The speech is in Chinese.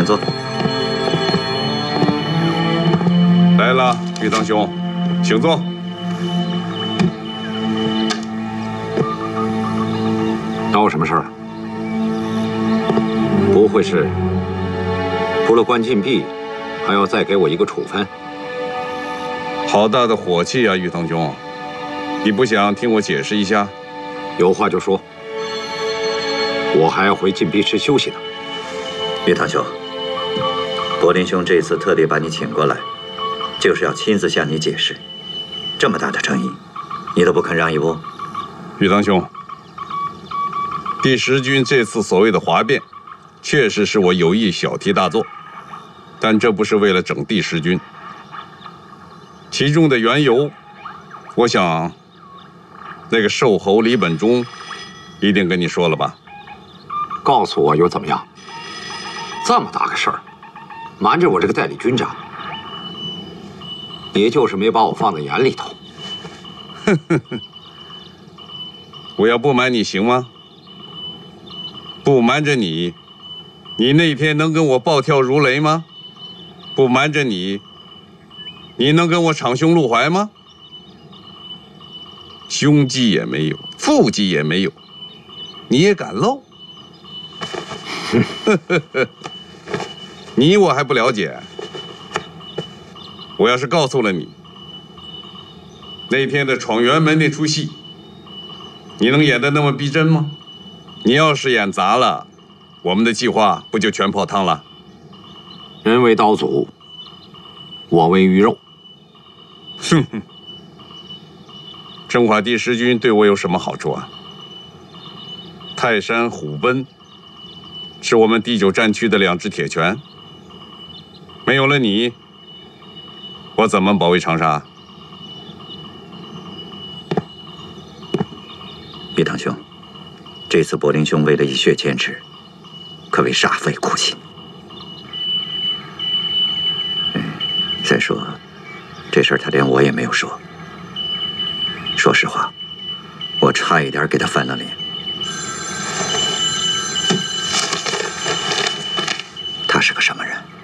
坐。 来了，玉堂兄，请坐。 闹什么事儿？不会是除了关禁闭，还要再给我一个处分？ 好大的火气啊，玉堂兄！你不想听我解释一下？ 有话就说，我还要回禁闭室休息呢。 玉堂兄，柏林兄这次特地把你请过来，就是要亲自向你解释。这么大的诚意，你都不肯让一步？ 玉堂兄，第10军这次所谓的哗变，确实是我有意小题大做，但这不是为了整第10军。其中的缘由，我想，那个瘦猴李本忠一定跟你说了吧？ 告诉我又怎么样？这么大个事儿，瞒着我这个代理军长，你就是没把我放在眼里头。 我要不瞒你行吗？不瞒着你，你那天能跟我暴跳如雷吗？不瞒着你，你能跟我敞胸露怀吗？胸肌也没有，腹肌也没有，你也敢露？你我还不了解。我要是告诉了你，那天的闯辕门那出戏，你能演得那么逼真吗？你要是演砸了，我们的计划不就全泡汤了？ 人为刀俎，我为鱼肉。 哼哼，征华第10军对我有什么好处啊？泰山、虎贲是我们第9战区的2只铁拳，没有了你，我怎么保卫长沙？ 玉堂兄，这次柏林兄为了一雪前耻，可谓煞费苦心。再说，这事儿他连我也没有说。说实话，我差一点给他翻了脸。他是个什么人？